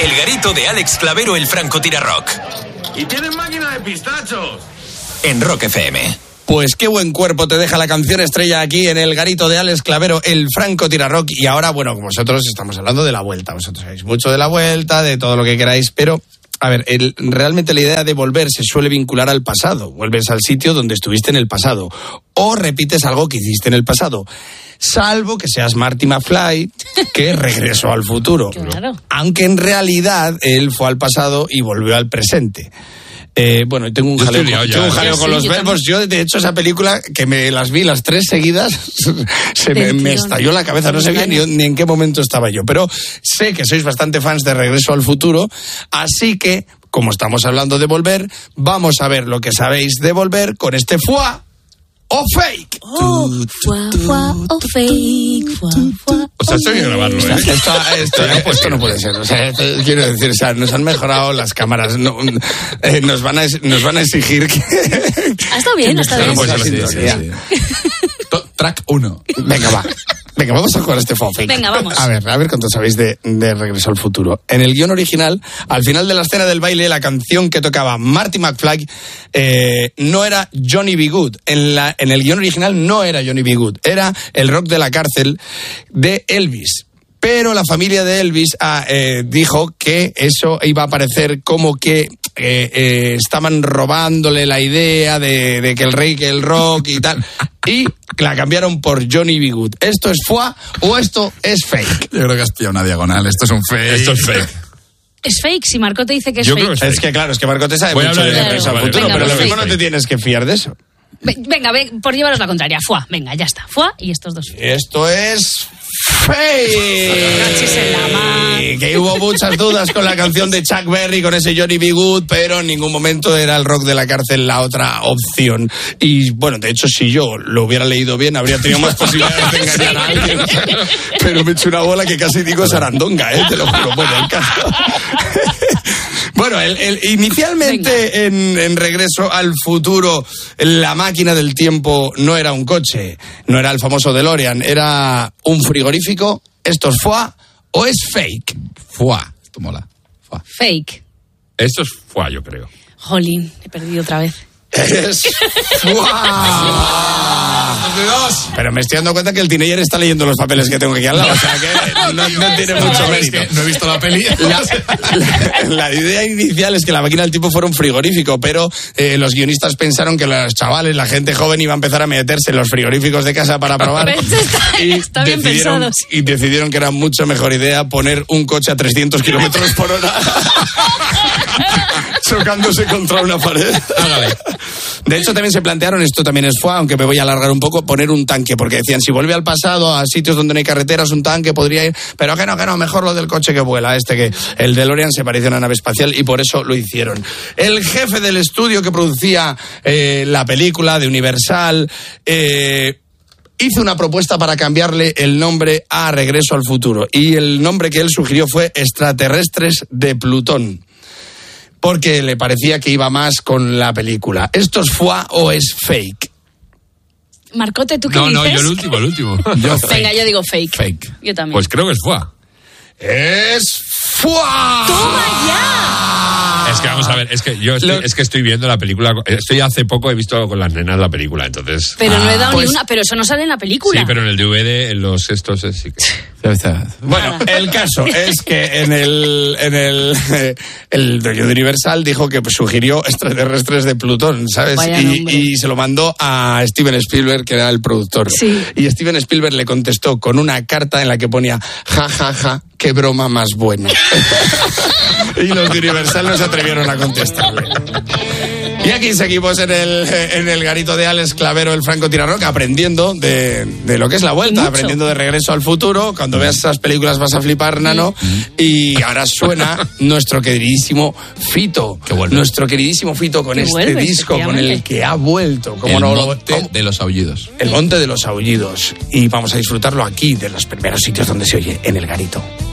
El garito de Alex Clavero, el francotirador. ¡Y tienen máquina de pistachos! En Rock FM. Pues qué buen cuerpo te deja la canción estrella aquí en el garito de Alex Clavero, el francotirador. Y ahora, bueno, vosotros estamos hablando de la vuelta. Vosotros sabéis mucho de la vuelta, de todo lo que queráis, pero... A ver, realmente la idea de volver se suele vincular al pasado. Vuelves al sitio donde estuviste en el pasado. O repites algo que hiciste en el pasado. Salvo que seas Marty McFly, que regresó al futuro. Claro. Aunque en realidad él fue al pasado y volvió al presente. Bueno, tengo un jaleo con los verbos. Yo, de hecho, esa película, que me las vi las 3 seguidas, me estalló la cabeza. No sabía ni en qué momento estaba yo. Pero sé que sois bastante fans de Regreso al Futuro, así que, como estamos hablando de volver, vamos a ver lo que sabéis de volver con este Fuá o Fake. Oh, fuá o fake, fuá. O sea, esto hay que grabarlo, ¿eh? Esto no puede ser. O sea, quiero decir, o sea, nos han mejorado las cámaras. Nos van a exigir que... Está bien, está bien. Sí. Track 1. Venga, vamos a jugar este Fuá o Fake. Venga, vamos. A ver cuánto sabéis de Regreso al Futuro. En el guión original, al final de la escena del baile, la canción que tocaba Marty McFly no era Johnny B. Good. En el guión original no era Johnny B. Good. Era el rock de la cárcel de Elvis. Pero la familia de Elvis dijo que eso iba a parecer como que estaban robándole la idea de que el rey, que el rock y tal. Y la cambiaron por Johnny B. Good. ¿Esto es Fuá o esto es Fake? Yo creo que has pillado una diagonal. Esto es un fake. Es fake, si Marco te dice que es Yo fake. creo que Es que claro, es que Marco te sabe mucho de Regreso al Futuro, pero lo mismo no te tienes que fiar de eso. Venga, por llevaros la contraria. Fuá, venga, ya está. Fuá y estos dos. Esto es Fake. Que hubo muchas dudas con la canción de Chuck Berry, con ese Johnny B. Good, pero en ningún momento era el rock de la cárcel la otra opción. Y bueno, de hecho, si yo lo hubiera leído bien, habría tenido más posibilidades de engañar a alguien. Pero me he hecho una bola que casi digo sarandonga, te lo juro. Bueno, el caso... Bueno, inicialmente en Regreso al Futuro, la máquina del tiempo no era un coche, no era el famoso DeLorean, era un frigorífico. ¿Esto es Fuá o es Fake? Fuá. Esto mola. Fuá. Fake. Esto es Fuá, yo creo. Jolín, he perdido otra vez. Es Fuá. Pero me estoy dando cuenta que el teenager está leyendo los papeles que tengo aquí al lado, o sea que no tiene mucho mérito. No he visto la peli. La idea inicial es que la máquina del tiempo fuera un frigorífico, pero los guionistas pensaron que los chavales, la gente joven, iba a empezar a meterse en los frigoríficos de casa para probar. Está bien pensado. Y decidieron que era mucho mejor idea poner un coche a 300 kilómetros por hora chocándose contra una pared. De hecho, también se plantearon, esto también es Fuá, aunque me voy a alargar un poco, poner un tanque, porque decían, si vuelve al pasado, a sitios donde no hay carreteras, un tanque podría ir, pero que no, mejor lo del coche que vuela, que el DeLorean se parecía a una nave espacial, y por eso lo hicieron. El jefe del estudio que producía la película de Universal hizo una propuesta para cambiarle el nombre a Regreso al Futuro, y el nombre que él sugirió fue Extraterrestres de Plutón, porque le parecía que iba más con la película. ¿Esto es Fuá o es Fake? Marcote, ¿tú qué dices? No, yo el último. Venga, yo digo fake. Fake. Yo también. Pues creo que es Fuá. ¡Es Fuá! ¡Toma ya! Es que vamos a ver, es que estoy viendo la película. Hace poco he visto con las nenas la película, entonces. Pero no he dado ni una, pero eso no sale en la película. Sí, pero en el DVD, en los estos sí que. Bueno, el caso es que en el dueño de Universal dijo que sugirió Extraterrestres de Plutón, ¿sabes? Y se lo mandó a Steven Spielberg, que era el productor. Sí. Y Steven Spielberg le contestó con una carta en la que ponía ja, qué broma más buena. Y los de Universal no se atrevieron a contestarle. Y aquí seguimos en el garito de Alex Clavero, el francotirador, aprendiendo de lo que es la vuelta, aprendiendo de Regreso al Futuro. Cuando veas esas películas vas a flipar, nano. Y ahora suena nuestro queridísimo Fito. Nuestro queridísimo Fito con este disco, con el que ha vuelto. El Monte de los Aullidos. El Monte de los Aullidos. Y vamos a disfrutarlo aquí, de los primeros sitios donde se oye, en el garito.